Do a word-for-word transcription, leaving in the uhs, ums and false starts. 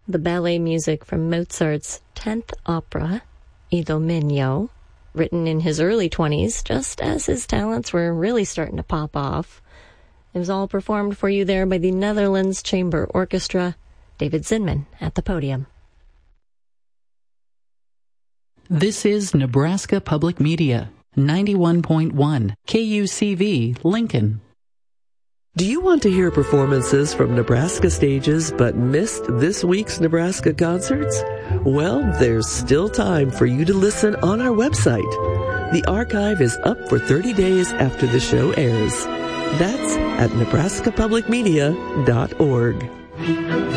the ballet music from Mozart's tenth opera, Idomeneo, written in his early twenties, just as his talents were really starting to pop off. It was all performed for you there by the Netherlands Chamber Orchestra. David Zinman at the podium. This is Nebraska Public Media, ninety-one point one, K U C V, Lincoln. Do you want to hear performances from Nebraska stages but missed this week's Nebraska concerts? Well, there's still time for you to listen on our website. The archive is up for thirty days after the show airs. That's at nebraska public media dot org.